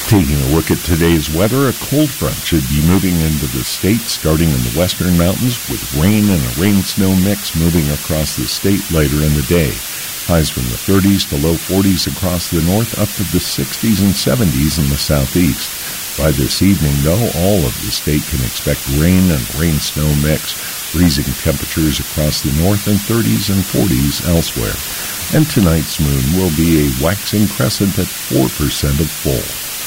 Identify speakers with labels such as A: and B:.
A: Taking a look at today's weather, a cold front should be moving into the state starting in the western mountains with rain and a rain-snow mix moving across the state later in the day. Highs from the 30s to low 40s across the north, up to the 60s and 70s in the southeast. By this evening, though, all of the state can expect rain and rain-snow mix, freezing temperatures across the north and 30s and 40s elsewhere. And tonight's moon will be a waxing crescent at 4% of full.